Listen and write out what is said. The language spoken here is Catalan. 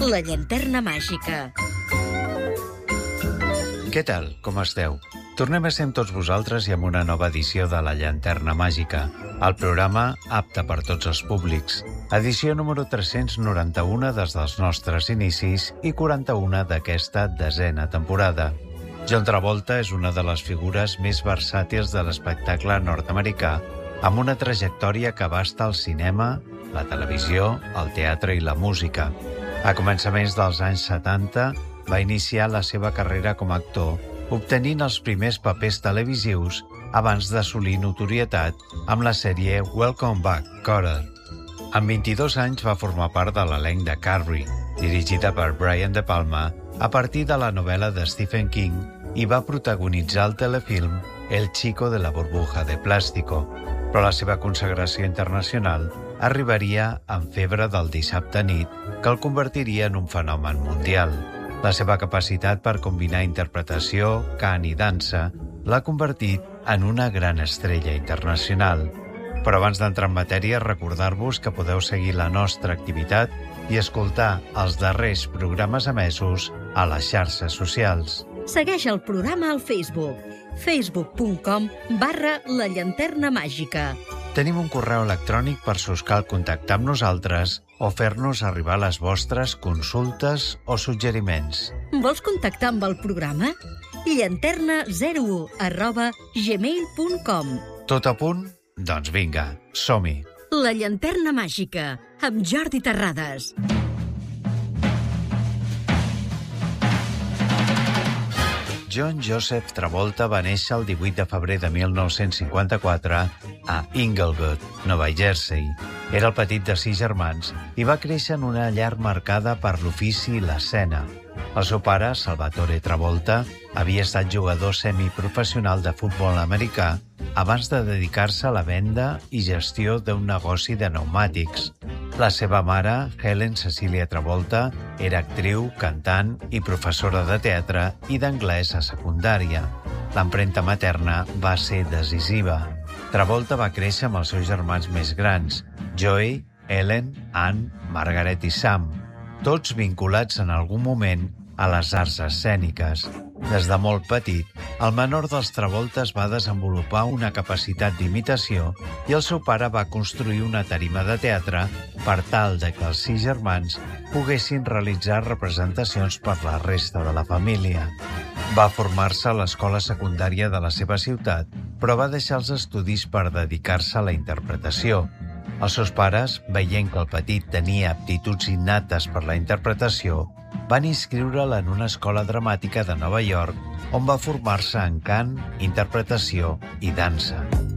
La llanterna màgica. Què tal? Com esteu? Tornem a ser amb tots vosaltres i amb una nova edició de La llanterna màgica, el programa apte per tots els públics. Edició número 391 des dels nostres inicis i 41 d'aquesta 10a temporada. John Travolta és una de les figures més versàtils de l'espectacle nord-americà, amb una trajectòria que abasta el cinema, la televisió, el teatre i la música. A començaments dels anys 70 va iniciar la seva carrera com a actor, obtenint els primers papers televisius abans d'assolir notorietat amb la sèrie Welcome Back, Kotter. Amb 22 anys va formar part de l'elenc de Carrie, dirigida per Brian De Palma, a partir de la novel·la de Stephen King, i va protagonitzar el telefilm El chico de la burbuja de plástico, però la seva consagració internacional arribaria amb Febre del dissabte nit, que el convertiria en un fenomen mundial. La seva capacitat per combinar interpretació, cant i dansa l'ha convertit en una gran estrella internacional. Però abans d'entrar en matèria, recordar-vos que podeu seguir la nostra activitat i escoltar els darrers programes emesos a les xarxes socials. Segueix el programa al Facebook, facebook.com/La llanterna màgica. Tenim un correu electrònic per si us cal contactar amb nosaltres o fer-nos arribar les vostres consultes o suggeriments. Vols contactar amb el programa? llanterna01@gmail.com. Tot a punt? Doncs vinga, som-hi! La llanterna màgica, amb Jordi Terrades. John Joseph Travolta va néixer el 18 de febrer de 1954 a Inglewood, Nova Jersey. Era el petit de 6 germans i va créixer en una llar marcada per l'ofici i l'escena. El seu pare, Salvatore Travolta, havia estat jugador semiprofessional de futbol americà abans de dedicar-se a la venda i gestió d'un negoci de pneumàtics. La seva mare, Helen Cecilia Travolta, era actriu, cantant i professora de teatre i d'anglès a secundària. L'empremta materna va ser decisiva. Travolta va créixer amb els seus germans més grans, Joey, Ellen, Anne, Margaret i Sam, tots vinculats en algun moment a les arts escèniques. Des de molt petit, el menor dels Travoltes va desenvolupar una capacitat d'imitació i el seu pare va construir una tarima de teatre per tal de que els 6 germans poguessin realitzar representacions per la resta de la família. Va formar-se a l'escola secundària de la seva ciutat, però va deixar els estudis per dedicar-se a la interpretació. Els seus pares, veient que el petit tenia aptituds innates per la interpretació, van inscriure'l en una escola dramàtica de Nova York on va formar-se en cant, interpretació i dansa.